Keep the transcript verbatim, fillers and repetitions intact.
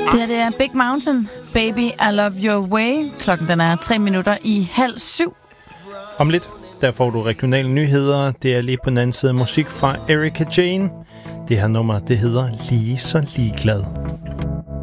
Det her det er Big Mountain, Baby, I Love Your Way. Klokken den er tre minutter i halv syv. Om lidt, der får du regionale nyheder. Det er lige på den anden side musik fra Erika Jane. Det her nummer, det hedder Lige så ligeglad.